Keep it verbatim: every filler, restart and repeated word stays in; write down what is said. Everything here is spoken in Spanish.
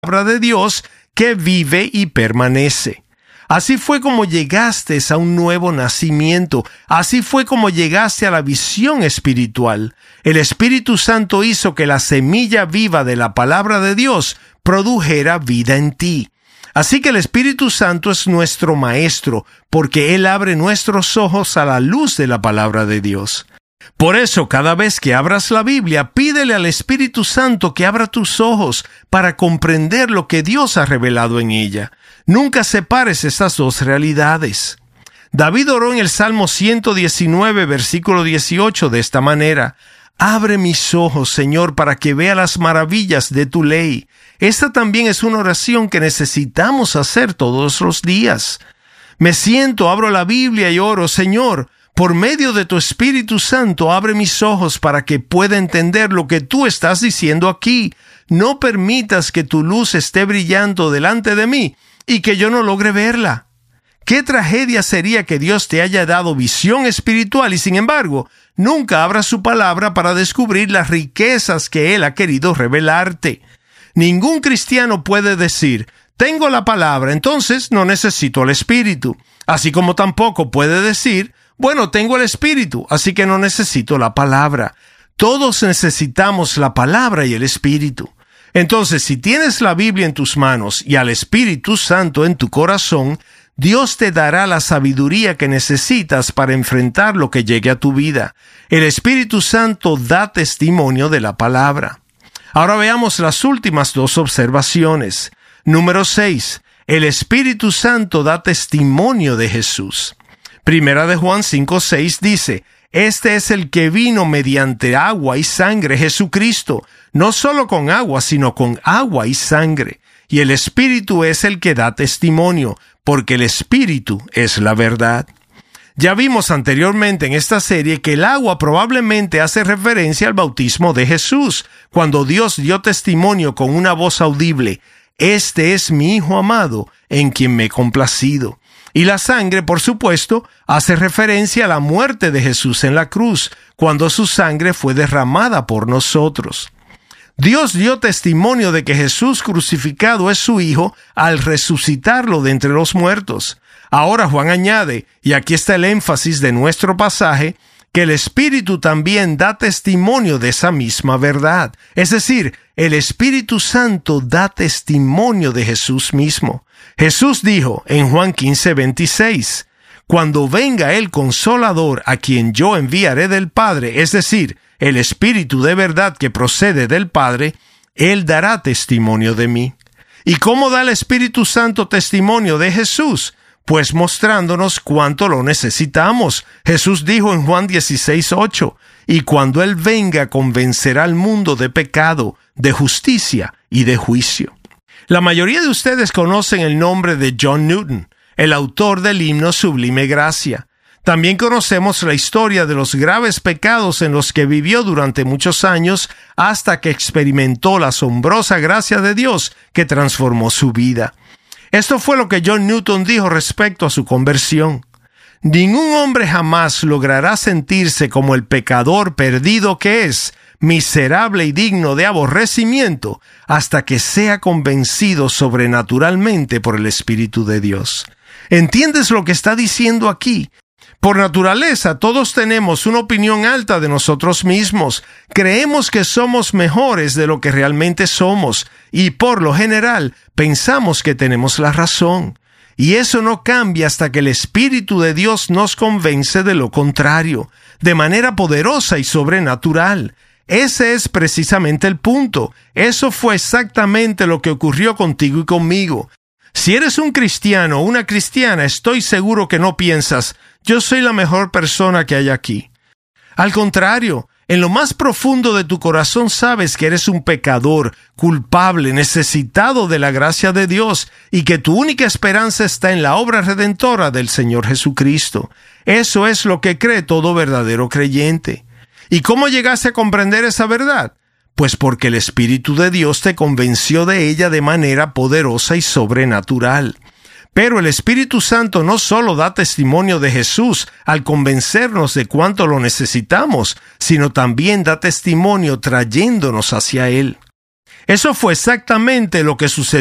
palabra de Dios que vive y permanece. Así fue como llegaste a un nuevo nacimiento. Así fue como llegaste a la visión espiritual. El Espíritu Santo hizo que la semilla viva de la palabra de Dios produjera vida en ti. Así que el Espíritu Santo es nuestro maestro, porque Él abre nuestros ojos a la luz de la palabra de Dios. Por eso, cada vez que abras la Biblia, pídele al Espíritu Santo que abra tus ojos para comprender lo que Dios ha revelado en ella. Nunca separes estas dos realidades. David oró en el Salmo ciento diecinueve, versículo dieciocho, de esta manera: Abre mis ojos, Señor, para que vea las maravillas de tu ley. Esta también es una oración que necesitamos hacer todos los días. Me siento, abro la Biblia y oro: Señor, por medio de tu Espíritu Santo, abre mis ojos para que pueda entender lo que tú estás diciendo aquí. No permitas que tu luz esté brillando delante de mí y que yo no logre verla. Qué tragedia sería que Dios te haya dado visión espiritual y, sin embargo, nunca abras su palabra para descubrir las riquezas que Él ha querido revelarte. Ningún cristiano puede decir: tengo la palabra, entonces no necesito el Espíritu. Así como tampoco puede decir: bueno, tengo el Espíritu, así que no necesito la palabra. Todos necesitamos la palabra y el Espíritu. Entonces, si tienes la Biblia en tus manos y al Espíritu Santo en tu corazón, Dios te dará la sabiduría que necesitas para enfrentar lo que llegue a tu vida. El Espíritu Santo da testimonio de la palabra. Ahora veamos las últimas dos observaciones. Número seis. El Espíritu Santo da testimonio de Jesús. Primera de Juan cinco seis dice: Este es el que vino mediante agua y sangre, Jesucristo, no solo con agua, sino con agua y sangre. Y el Espíritu es el que da testimonio, porque el Espíritu es la verdad. Ya vimos anteriormente en esta serie que el agua probablemente hace referencia al bautismo de Jesús, cuando Dios dio testimonio con una voz audible: Este es mi Hijo amado, en quien me he complacido. Y la sangre, por supuesto, hace referencia a la muerte de Jesús en la cruz, cuando su sangre fue derramada por nosotros. Dios dio testimonio de que Jesús crucificado es su Hijo al resucitarlo de entre los muertos. Ahora Juan añade, y aquí está el énfasis de nuestro pasaje, que el Espíritu también da testimonio de esa misma verdad. Es decir, el Espíritu Santo da testimonio de Jesús mismo. Jesús dijo en Juan quince veintiséis, Cuando venga el Consolador, a quien yo enviaré del Padre, es decir, el Espíritu de verdad que procede del Padre, Él dará testimonio de mí. ¿Y cómo da el Espíritu Santo testimonio de Jesús? Pues mostrándonos cuánto lo necesitamos. Jesús dijo en Juan dieciséis ocho, Y cuando Él venga, convencerá al mundo de pecado, de justicia y de juicio. La mayoría de ustedes conocen el nombre de John Newton, el autor del himno Sublime Gracia. También conocemos la historia de los graves pecados en los que vivió durante muchos años hasta que experimentó la asombrosa gracia de Dios que transformó su vida. Esto fue lo que John Newton dijo respecto a su conversión. Ningún hombre jamás logrará sentirse como el pecador perdido que es, miserable y digno de aborrecimiento, hasta que sea convencido sobrenaturalmente por el Espíritu de Dios. ¿Entiendes lo que está diciendo aquí? Por naturaleza, todos tenemos una opinión alta de nosotros mismos. Creemos que somos mejores de lo que realmente somos y, por lo general, pensamos que tenemos la razón. Y eso no cambia hasta que el Espíritu de Dios nos convence de lo contrario, de manera poderosa y sobrenatural. Ese es precisamente el punto. Eso fue exactamente lo que ocurrió contigo y conmigo. Si eres un cristiano o una cristiana, estoy seguro que no piensas: yo soy la mejor persona que hay aquí. Al contrario, en lo más profundo de tu corazón sabes que eres un pecador, culpable, necesitado de la gracia de Dios y que tu única esperanza está en la obra redentora del Señor Jesucristo. Eso es lo que cree todo verdadero creyente. ¿Y cómo llegaste a comprender esa verdad? Pues porque el Espíritu de Dios te convenció de ella de manera poderosa y sobrenatural. Pero el Espíritu Santo no solo da testimonio de Jesús al convencernos de cuánto lo necesitamos, sino también da testimonio trayéndonos hacia Él. Eso fue exactamente lo que sucedió